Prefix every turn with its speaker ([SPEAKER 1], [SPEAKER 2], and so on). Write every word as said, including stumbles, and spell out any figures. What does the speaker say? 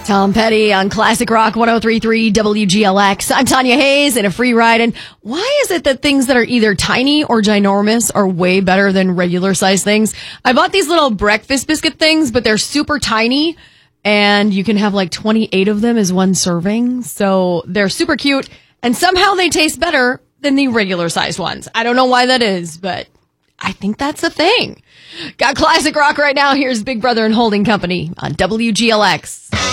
[SPEAKER 1] Tom Petty on Classic Rock one oh three point three W G L X. I'm Tanya Hayes in a free ride. And why is it that things that are either tiny or ginormous are way better than regular size things? I bought these little breakfast biscuit things, but they're super tiny and you can have like twenty-eight of them as one serving. So they're super cute and somehow they taste better than the regular sized ones. I don't know why that is, but I think that's a thing. Got Classic Rock right now. Here's Big Brother and Holding Company on W G L X.